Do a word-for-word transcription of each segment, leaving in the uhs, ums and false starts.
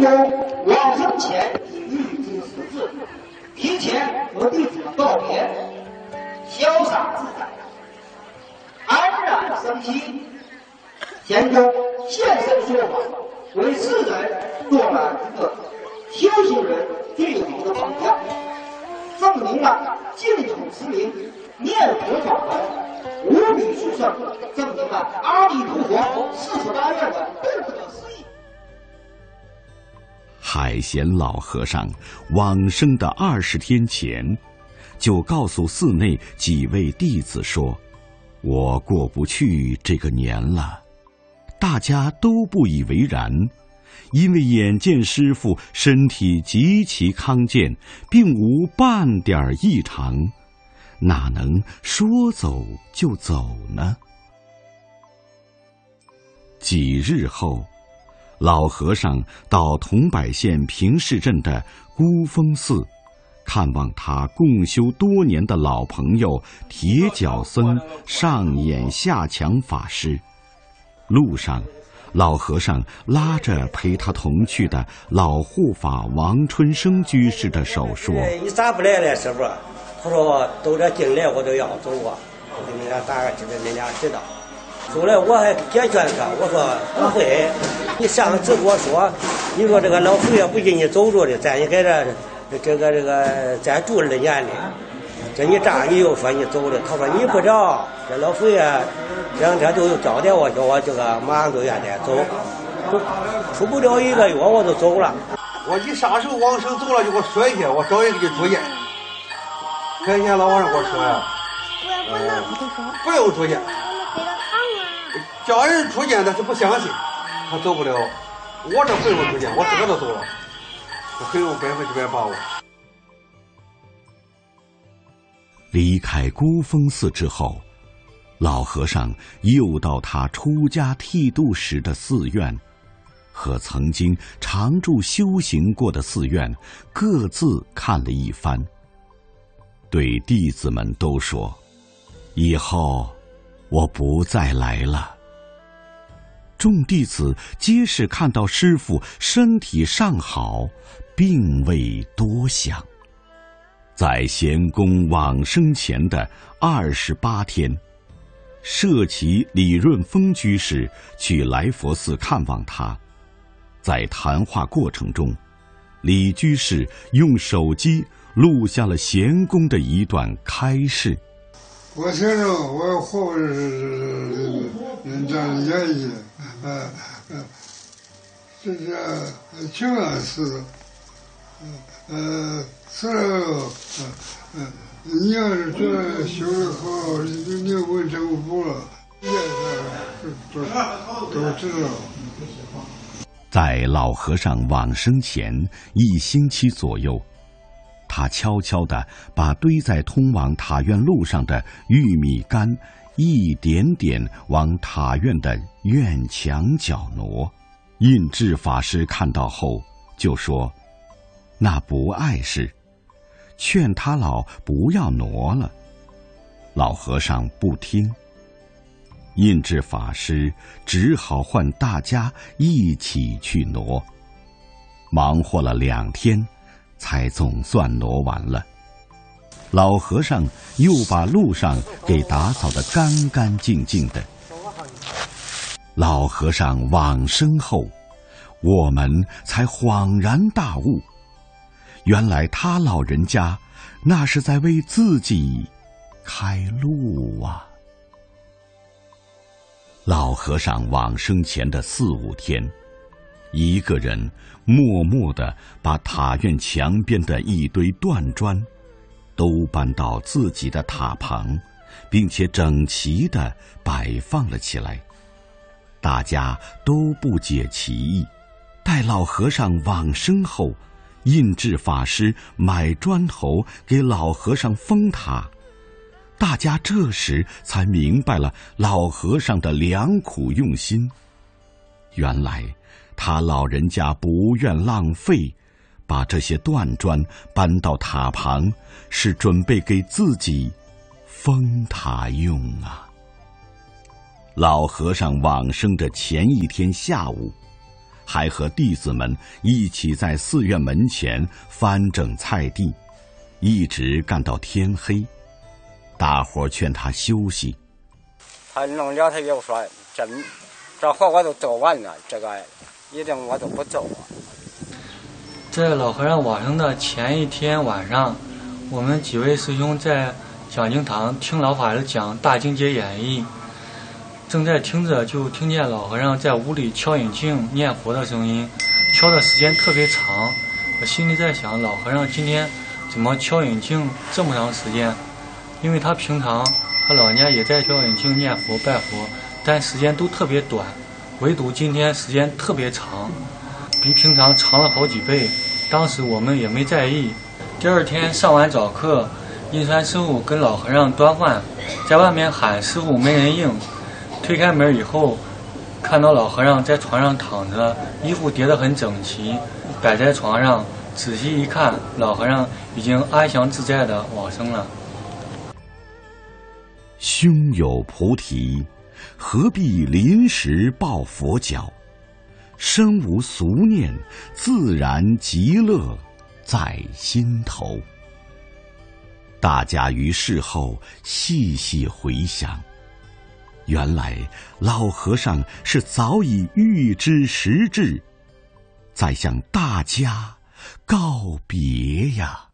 公往生前已玉金十字，提前和弟子们告别，潇洒自在，安然生息。贤公现身说法，为世人做了一个修行人最好的榜样，证明了净土之名念佛法门无比殊胜，证明了阿弥陀佛四十八愿的不可思议。 海贤老和尚往生的二十天前，就告诉寺内几位弟子说：“我过不去这个年了。”大家都不以为然，因为眼见师父身体极其康健，并无半点异常，哪能说走就走呢？几日后，老和尚到桐柏县平市镇的孤峰寺，看望他共修多年的老朋友铁脚僧上演下强法师。路上，老和尚拉着陪他同去的老护法王春生居士的手说：“ 你咋不来了，师傅？”他说：“都这进来我都要走啊，我给你俩大概知道，你俩知道。”后来我还解劝他，我说不会，你上次跟我说，你说这个老佛爷不给你走着的，咱也给这这个这个再住二年的。这你这样你又说你走了，他说你不着，这老佛爷这两天就又交代我，叫我这个马上就愿得走，出不了一个月我就走了。 我你啥时候往生走了就给我说一下，我找人给你住院。看见老和尚给我说呀，呃，不用住院，叫人住院他是不相信，他走不了。我这不用住院，我自个都走了，我很有百分之百把握。 离开孤峰寺之后，老和尚又到他出家剃度时的寺院，和曾经常住修行过的寺院各自看了一番，对弟子们都说：“以后我不再来了。”众弟子皆是看到师父身体尚好，并未多想。在贤公往生前的二十八天，舍其李润峰居士去来佛寺看望他。在谈话过程中，李居士用手机录下了贤公的一段开示：“ 我听着，我活着是人家的言语，呃呃，这是挺安适的，呃。”是，嗯嗯，你要是觉得修得好，你你问政府了，也是都都知道。 在老和尚往生前一星期左右，他悄悄地把堆在通往塔院路上的玉米杆一点点往塔院的院墙角挪。印智法师看到后就说：“那不碍事。”劝他老不要挪了，老和尚不听。印智法师只好唤大家一起去挪，忙活了两天，才总算挪完了。老和尚又把路上给打扫得干干净净的。老和尚往生后，我们才恍然大悟，原来他老人家那是在为自己开路啊。老和尚往生前的四五天，一个人默默地把塔院墙边的一堆断砖都搬到自己的塔旁，并且整齐地摆放了起来。大家都不解其意。待老和尚往生后，印智法师买砖头给老和尚封塔，大家这时才明白了老和尚的良苦用心。原来他老人家不愿浪费，把这些断砖搬到塔旁，是准备给自己封塔用啊。老和尚往生的前一天下午， 还和弟子们一起在寺院门前翻整菜地，一直干到天黑。大伙劝他休息， 他弄了，他又说：“这这活我都做完了，这个一定我都不做了。” 在老和尚往生的前一天晚上，我们几位师兄在讲经堂听老法师讲《大经解演义》，正在听着，就听见老和尚在屋里敲引磬念佛的声音，敲的时间特别长。我心里在想，老和尚今天怎么敲引磬这么长时间？因为他平常他老人家也在敲引磬念佛拜佛，但时间都特别短，唯独今天时间特别长，比平常长了好几倍。当时我们也没在意。第二天上完早课，印川师傅跟老和尚端饭，在外面喊师傅没人应。推开门以后，看到老和尚在床上躺着，衣服叠得很整齐，摆在床上。仔细一看，老和尚已经安详自在地往生了。 胸有菩提，何必临时抱佛脚？身无俗念，自然极乐在心头。大家于事后细细回想，原来老和尚是早已预知时至，在向大家告别呀。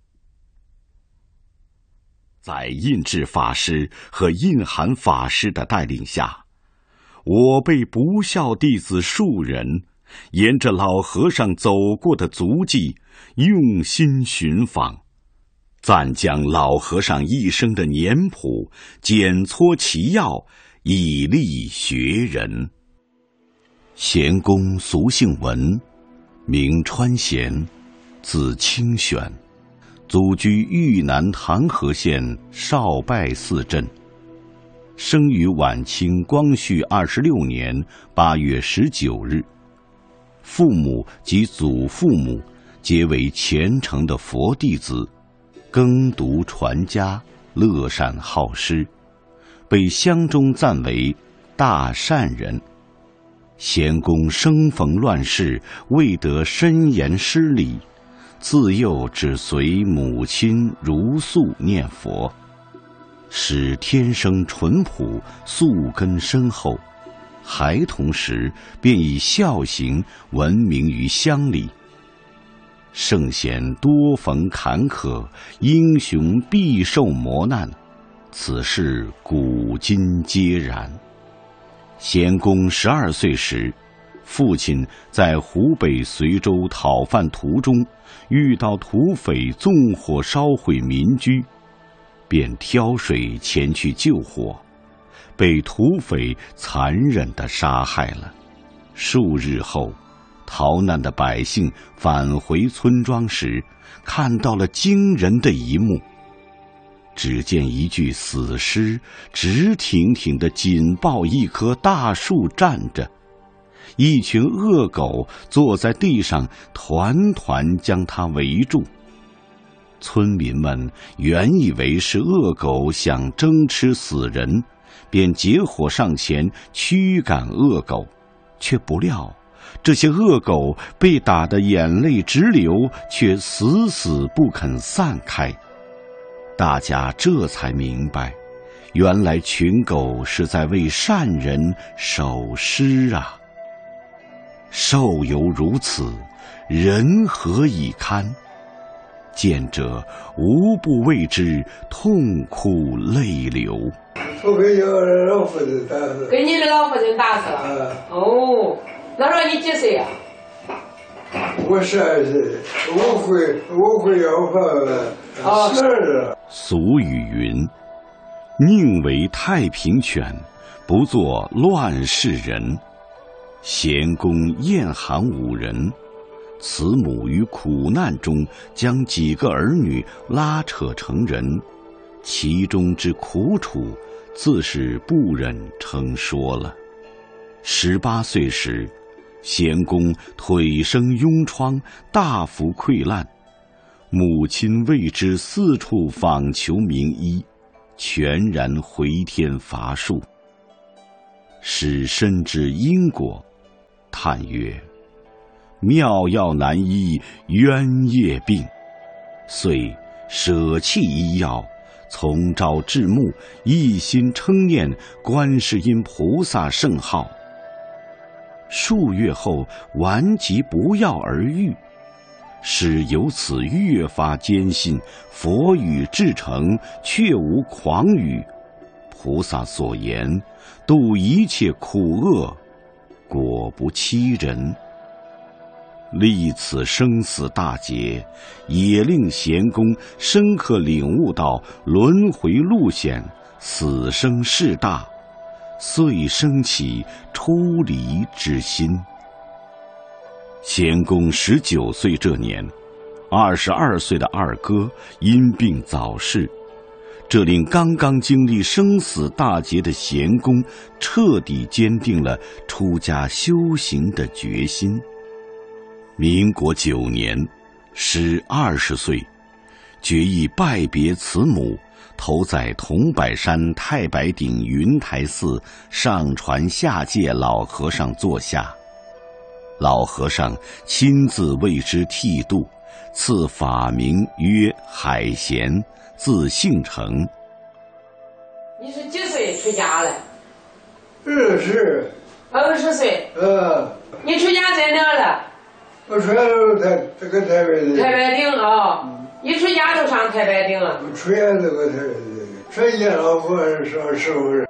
在印智法师和印涵法师的带领下，我辈不孝弟子数人沿着老和尚走过的足迹用心寻访，暂将老和尚一生的年谱检撮其要，以利学人。贤公俗姓文，名川贤，字清玄，祖居豫南唐河县少拜寺镇，生于晚清光绪二十六年八月十九日。父母及祖父母皆为虔诚的佛弟子，耕读传家，乐善好施，被乡中赞为大善人。贤公生逢乱世，未得深研师礼，自幼只随母亲如素念佛，使天生淳朴，素根深厚。孩童时便以孝行闻名于乡里。圣贤多逢坎坷，英雄必受磨难，此事古今皆然。贤公十二岁时，父亲在湖北随州讨饭途中遇到土匪纵火烧毁民居，便挑水前去救火，被土匪残忍地杀害了。数日后，逃难的百姓返回村庄时，看到了惊人的一幕。只见一具死尸直挺挺地紧抱一棵大树站着，一群恶狗坐在地上团团将它围住。村民们原以为是恶狗想争吃死人，便结伙上前驱赶恶狗，却不料这些恶狗被打得眼泪直流，却死死不肯散开。大家这才明白，原来群狗是在为善人守尸啊！兽犹如此，人何以堪？见者无不为之痛哭泪流。 我给你老夫人打死， 给你的老夫人打死了。嗯、哦，那时候你几岁呀、 啊？我十二岁，我会我会要饭十二。 俗语云：“宁为太平犬，不做乱世人。”贤公晏寒五人，慈母于苦难中将几个儿女拉扯成人，其中之苦楚，自是不忍称说了。十八岁时，贤公腿生痈疮，大幅溃烂，母亲为之四处访求名医，全然回天乏术。使深知因果，叹曰：“ 妙药难医冤业病，遂舍弃医药，从朝至暮，一心称念观世音菩萨圣号。数月后，顽疾不药而愈，使由此越发坚信佛语至诚，确无诳语。菩萨所言，度一切苦厄，果不欺人。历此生死大劫，也令贤公深刻领悟到轮回路险，死生事大，遂生起出离之心。贤公十九岁这年，二十二岁的二哥因病早逝，这令刚刚经历生死大劫的贤公彻底坚定了出家修行的决心。民国九年，时二十岁，决意拜别慈母，投在桐柏山太白顶云台寺上传下界老和尚座下。老和尚亲自为之剃度，赐法名曰海贤，字姓成。 你是几岁出家了？ 二十。 二十岁。 呃。 你出家在哪了？ 我出家都台这个台北的。 太白顶啊、哦！一出家就上太白顶了。 我出家这个台北的，出家老和尚上师傅。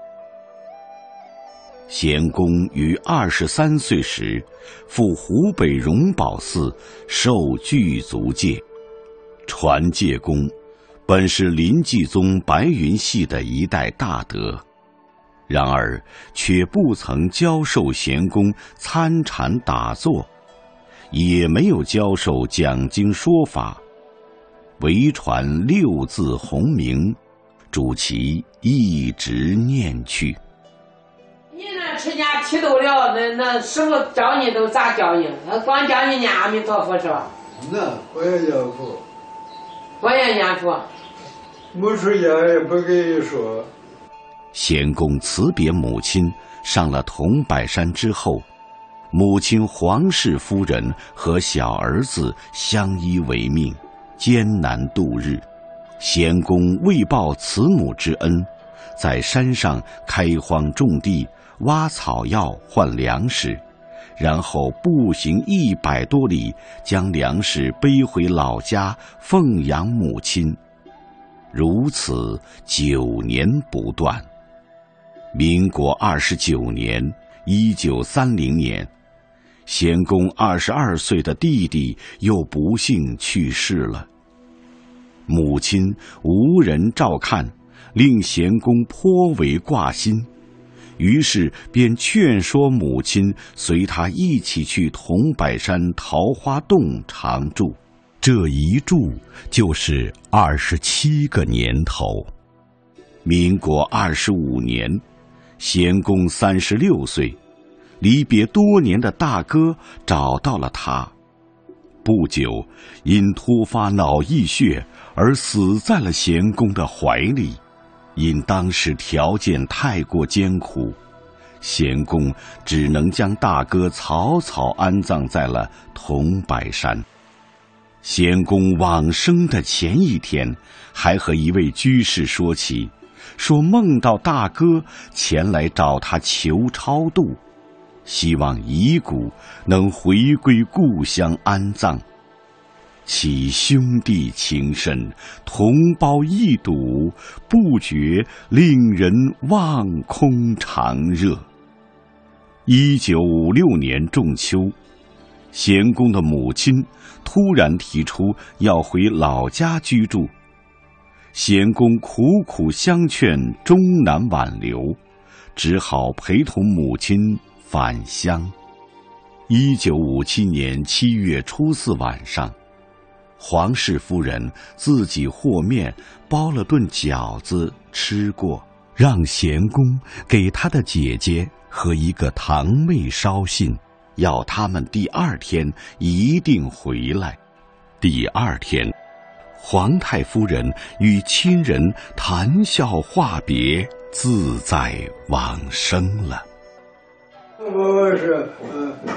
贤公于二十三岁时，赴湖北荣宝寺受具足戒。传戒公本是临济宗白云系的一代大德，然而却不曾教授贤公参禅打坐，也没有教授讲经说法，唯传六字洪名，主其一直念去。 你那出家剃度了，那那师傅教你都咋教你？他光教你念阿弥陀佛是吧？ 那我也念佛。 我也念佛。 没出家也不跟你说。 贤公辞别母亲，上了桐柏山之后，母亲黄氏夫人和小儿子相依为命，艰难度日。贤公为报慈母之恩，在山上开荒种地，挖草药换粮食，然后步行一百多里，将粮食背回老家奉养母亲。如此九年不断。民国二十九年，一九三零年，贤公二十二岁的弟弟又不幸去世了。母亲无人照看，令贤公颇为挂心，于是便劝说母亲随他一起去桐柏山桃花洞常住。这一住就是二十七个年头。民国二十五年，贤公三十六岁，离别多年的大哥找到了他。不久，因突发脑溢血而死在了贤公的怀里。因当时条件太过艰苦，贤公只能将大哥草草安葬在了桐柏山。贤公往生的前一天，还和一位居士说起，说梦到大哥前来找他求超度，希望遗骨能回归故乡安葬。其兄弟情深，同胞一睹，不觉令人望空长热。一九五六年仲秋，贤公的母亲突然提出要回老家居住，贤公苦苦相劝，终难挽留，只好陪同母亲返乡。一九五七年七月初四晚上，黄氏夫人自己和面包了顿饺子吃过，让贤公给他的姐姐和一个堂妹捎信，要他们第二天一定回来。第二天，皇太夫人与亲人谈笑话别，自在往生了。 我是嗯。